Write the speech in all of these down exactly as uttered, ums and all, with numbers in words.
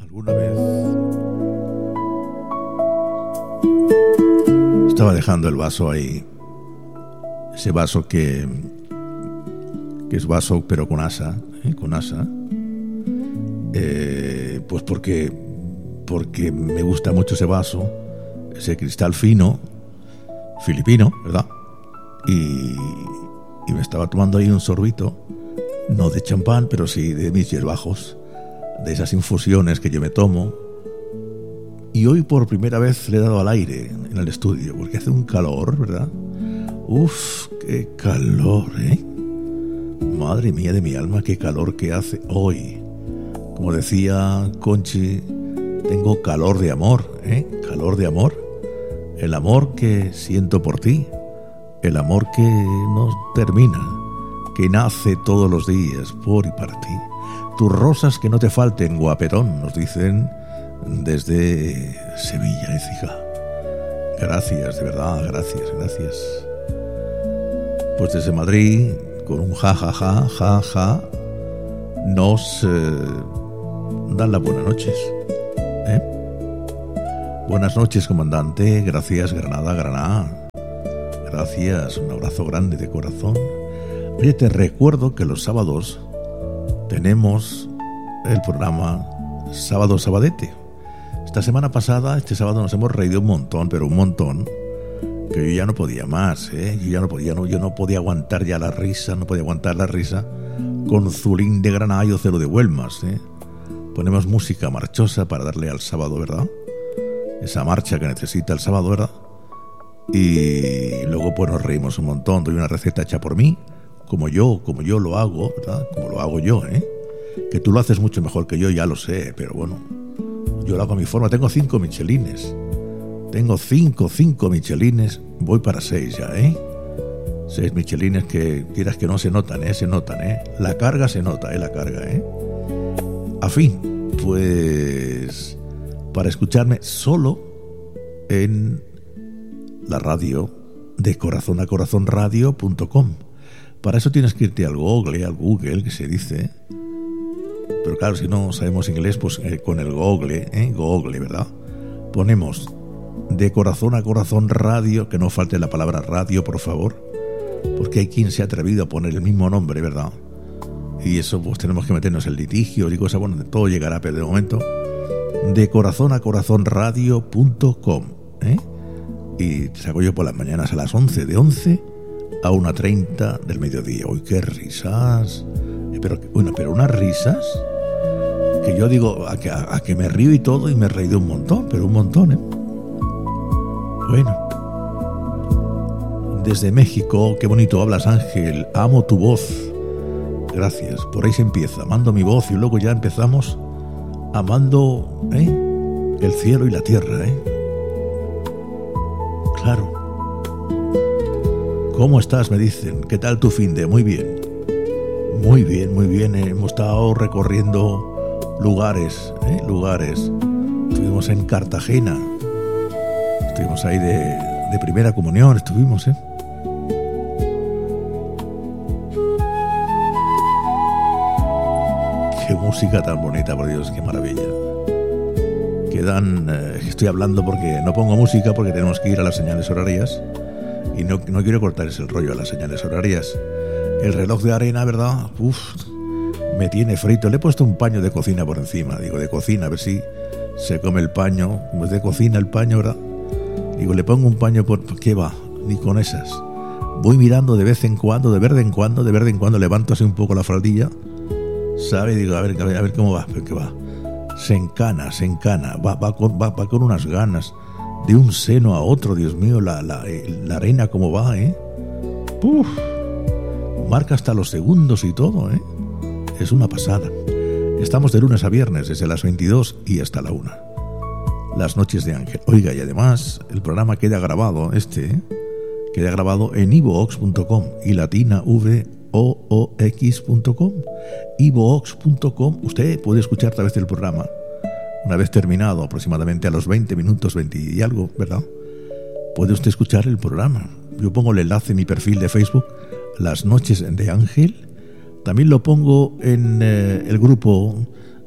Alguna vez estaba dejando el vaso ahí, ese vaso que, que es vaso pero con asa, ¿eh? con asa, eh, pues porque, porque me gusta mucho ese vaso, ese cristal fino, filipino, ¿verdad? Y, y me estaba tomando ahí un sorbito, no de champán, pero sí de mis hierbajos, de esas infusiones que yo me tomo. Y hoy por primera vez le he dado al aire en el estudio, porque hace un calor, ¿verdad? Uf, qué calor, ¿eh? Madre mía de mi alma, qué calor que hace hoy. Como decía Conchi, tengo calor de amor, ¿eh? Calor de amor. El amor que siento por ti, el amor que no termina, que nace todos los días por y para ti. Tus rosas que no te falten, guapetón, nos dicen desde Sevilla, Écija. Gracias, de verdad, gracias, gracias. Pues desde Madrid, con un ja, ja, ja, ja, ja, nos eh, dan las buenas noches. ¿Eh? Buenas noches, comandante. Gracias, Granada, Granada. Gracias, un abrazo grande de corazón. Oye, te recuerdo que los sábados tenemos el programa Sábado Sabadete. Esta semana pasada, este sábado nos hemos reído un montón, pero un montón, que yo ya no podía más, ¿eh? Yo ya no podía, no, yo no podía aguantar ya la risa, no podía aguantar la risa con Zulín de Granada y Ocelo de Huelmas, ¿eh? Ponemos música marchosa para darle al sábado, ¿verdad? Esa marcha que necesita el sábado, ¿verdad? Y luego pues nos reímos un montón. Doy una receta hecha por mí, como yo, como yo lo hago, ¿verdad? Como lo hago yo, ¿eh? Que tú lo haces mucho mejor que yo, ya lo sé, pero bueno, yo lo hago a mi forma. Tengo cinco michelines. Tengo cinco, cinco michelines. Voy para seis ya, ¿eh? Seis michelines que quieras que no se notan, ¿eh? Se notan, ¿eh? La carga se nota, ¿eh? La carga, ¿eh? A fin, pues para escucharme solo en la radio de corazón a corazón radio punto com. Para eso tienes que irte al Google, al Google, que se dice. Pero claro, si no sabemos inglés, pues eh, con el Google, ¿eh? Google, ¿verdad? Ponemos de corazón a corazón radio, que no falte la palabra radio, por favor, porque hay quien se ha atrevido a poner el mismo nombre, ¿verdad? Y eso, pues tenemos que meternos en litigios y cosas, bueno, todo llegará, pero de momento, de corazón a corazón radio punto com, ¿eh? Y te saco yo por las mañanas a las once, de once a una treinta del mediodía. Uy, qué risas. Pero, bueno, pero unas risas que yo digo, a que, a, a que me río y todo, y me he reído un montón, pero un montón, ¿eh? Bueno. Desde México, qué bonito hablas, Ángel. Amo tu voz. Gracias. Por ahí se empieza. Amando mi voz y luego ya empezamos amando, ¿eh? El cielo y la tierra, ¿eh? Claro. ¿Cómo estás? Me dicen. ¿Qué tal tu finde? Muy bien. Muy bien, muy bien. Hemos estado recorriendo lugares, ¿eh? Lugares. Estuvimos en Cartagena. Estuvimos ahí de, de primera comunión. Estuvimos, ¿eh? Qué música tan bonita, por Dios, qué maravilla. Quedan... Eh, estoy hablando porque no pongo música porque tenemos que ir a las señales horarias. Y no, no quiero cortarles el rollo a las señales horarias. El reloj de arena, ¿verdad? Uf, me tiene frito. Le he puesto un paño de cocina por encima. Digo, de cocina, a ver si se come el paño. Como es de cocina el paño, ¿verdad? Digo, le pongo un paño por... ¿Qué va? Ni con esas. Voy mirando de vez en cuando, de vez en cuando, de vez en cuando, levanto así un poco la faldilla, ¿sabe? Digo, a ver, a ver, a ver cómo va. ¿Qué va? Se encana, se encana. Va, va, con, va, va con unas ganas. De un seno a otro, Dios mío, la, la, la arena cómo va, ¿eh? Uf, marca hasta los segundos y todo, ¿eh? Es una pasada. Estamos de lunes a viernes, desde las veintidós y hasta la una. Las noches de Ángel. Oiga, y además, el programa queda grabado, este, ¿eh? Queda grabado en iVoox punto com y latina v o o x punto com. iVoox punto com. Usted puede escuchar a través del programa. Una vez terminado, aproximadamente a los veinte minutos, veinte y algo, ¿verdad? Puede usted escuchar el programa. Yo pongo el enlace en mi perfil de Facebook, Las Noches de Ángel. También lo pongo en eh, el grupo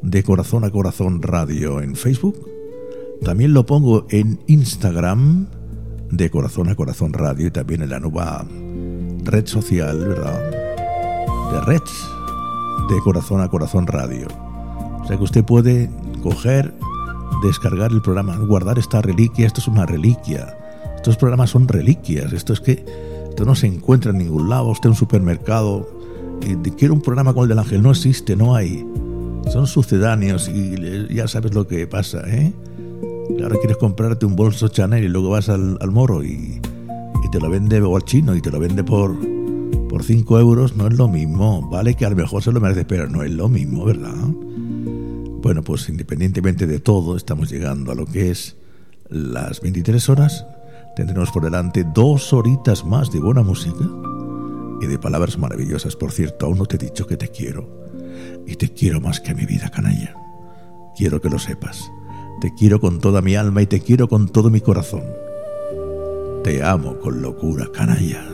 de Corazón a Corazón Radio en Facebook. También lo pongo en Instagram de Corazón a Corazón Radio y también en la nueva red social, ¿verdad? De Reds de Corazón a Corazón Radio. O sea que usted puede coger, descargar el programa, guardar esta reliquia. Esto es una reliquia. Estos programas son reliquias. Esto es que esto no se encuentra en ningún lado. Usted en un supermercado y quiere un programa como el del Ángel. No existe, no hay. Son sucedáneos y ya sabes lo que pasa, ¿eh? Claro, quieres comprarte un bolso Chanel y luego vas al, al Moro y, y te lo vende, o al chino y te lo vende por por cinco euros. No es lo mismo. Vale que a lo mejor se lo merece, pero no es lo mismo, ¿verdad? Bueno, pues independientemente de todo, estamos llegando a lo que es las veintitrés horas. Tendremos por delante dos horitas más de buena música y de palabras maravillosas. Por cierto, aún no te he dicho que te quiero. Y te quiero más que a mi vida, canalla. Quiero que lo sepas. Te quiero con toda mi alma y te quiero con todo mi corazón. Te amo con locura, canalla.